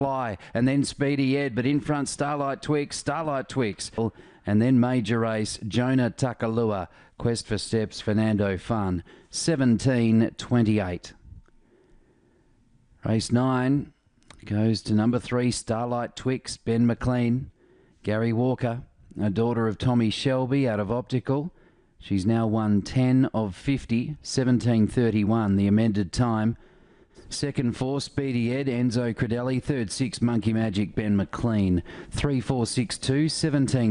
Fly, and then Speedy Ed, but in front Starlight Twix, and then Major Ace, Jonah Takalua, Quest for Steps, Fernando Fun, 17.28. Race 9 goes to number 3, Starlight Twix, Ben McLean, Gary Walker, a daughter of Tommy Shelby out of Optical. She's now won 10 of 50, 17.31, the amended time. Second 4, Speedy Ed, Enzo Credelli. Third 6, Monkey Magic, Ben McLean. 3, 4, 6, 2, 17.